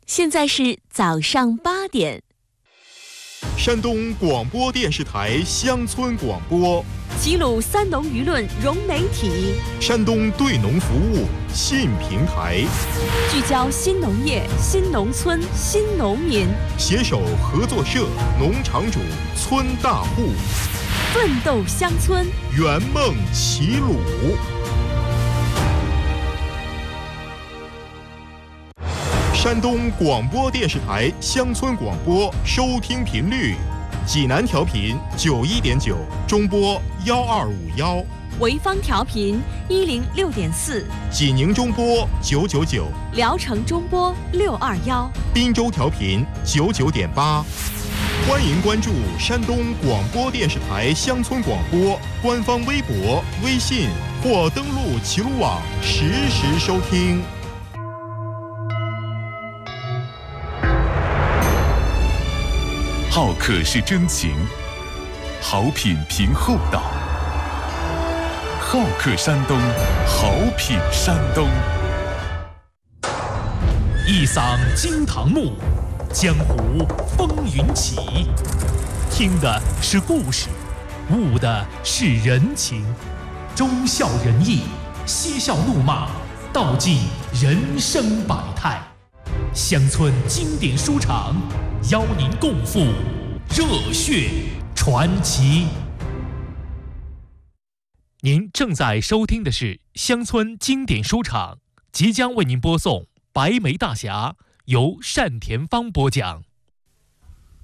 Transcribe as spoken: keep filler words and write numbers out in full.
现在是早上八点。 山东广播电视台乡村广播， 齐鲁三农舆论融媒体， 山东对农服务新平台， 聚焦新农业、新农村、新农民， 携手合作社、农场主、村大户， 奋斗乡村， 圆梦齐鲁。山东广播电视台乡村广播收听频率：济南调频九一点九，中波幺二五幺； 潍坊调频一零六点四， 济宁中波九九九， 聊城中波六二幺， 滨州调频九九点八。欢迎关注山东广播电视台乡村广播官方微博、微信或登录齐鲁网实时收听。 好客是真情，好品凭厚道。好客山东，好品山东。 一嗓惊堂木，江湖风云起。听的是故事，悟的是人情。忠孝仁义，嬉笑怒骂，道尽人生百态。乡村经典书场，邀您共赴热血传奇。您正在收听的是乡村经典书场，即将为您播送《白眉大侠》，由单田芳播讲。